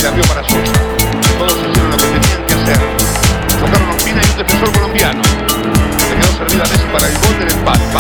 la envió para Sosa. Todos hicieron lo que tenían que hacer. Tocaron Ospina y un defensor colombiano. Le quedó servida Messi para el gol.